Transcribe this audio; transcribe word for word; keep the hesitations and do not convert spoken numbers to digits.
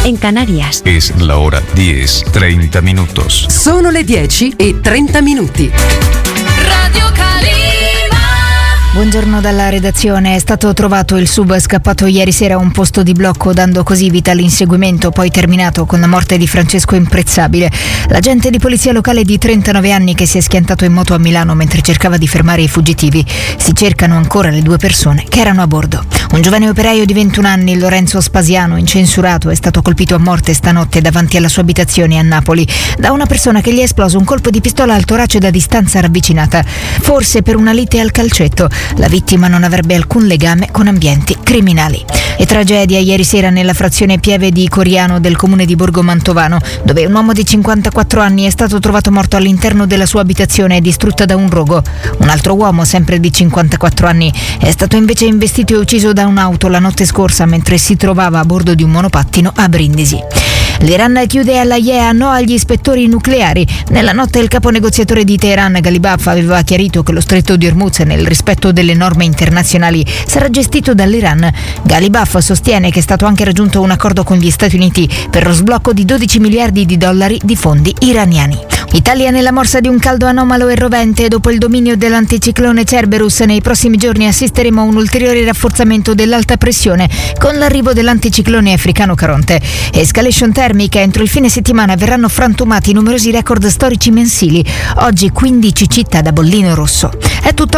en Canarias. Es la hora diez, treinta minutos. Sono le dieci e trenta minuti. Radio Calima. Buongiorno dalla redazione. È stato trovato il sub scappato ieri sera a un posto di blocco, dando così vita all'inseguimento, poi terminato con la morte di Francesco Imprezzabile, l'agente di polizia locale di trentanove anni che si è schiantato in moto a Milano mentre cercava di fermare i fuggitivi. Si cercano ancora le due persone che erano a bordo. Un giovane operaio di ventuno anni, Lorenzo Spasiano, incensurato, è stato colpito a morte stanotte davanti alla sua abitazione a Napoli da una persona che gli ha esploso un colpo di pistola al torace da distanza ravvicinata, forse per una lite al calcetto. La vittima non avrebbe alcun legame con ambienti criminali. E tragedia ieri sera nella frazione Pieve di Coriano del comune di Borgo Mantovano, dove un uomo di cinquantaquattro anni è stato trovato morto all'interno della sua abitazione distrutta da un rogo. Un altro uomo, sempre di cinquantaquattro anni, è stato invece investito e ucciso da un'auto la notte scorsa mentre si trovava a bordo di un monopattino a Brindisi. L'Iran chiude alla I E A no agli ispettori nucleari. Nella notte il capo negoziatore di Teheran, Ghalibaf, aveva chiarito che lo stretto di Hormuz, nel rispetto delle norme internazionali, sarà gestito dall'Iran. Ghalibaf sostiene che è stato anche raggiunto un accordo con gli Stati Uniti per lo sblocco di dodici miliardi di dollari di fondi iraniani. Italia nella morsa di un caldo anomalo e rovente. Dopo il dominio dell'anticiclone Cerberus, nei prossimi giorni assisteremo a un ulteriore rafforzamento dell'alta pressione con l'arrivo dell'anticiclone africano Caronte. Escalation termica. Entro il fine settimana verranno frantumati numerosi record storici mensili. Oggi quindici città da bollino rosso. È tutto.